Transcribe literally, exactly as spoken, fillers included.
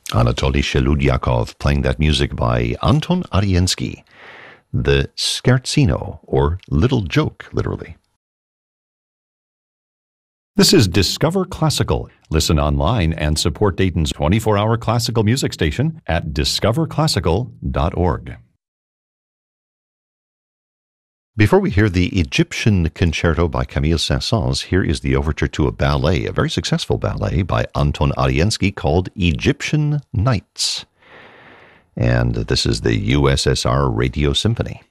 Anatoly Sheludyakov playing that music by Anton Ariensky, the Scherzino, or Little Joke, literally. This is Discover Classical. Listen online and support Dayton's twenty-four hour classical music station at discover classical dot org. Before we hear the Egyptian Concerto by Camille Saint-Saëns, here is the overture to a ballet, a very successful ballet by Anton Ariensky called Egyptian Nights. And this is the U S S R Radio Symphony.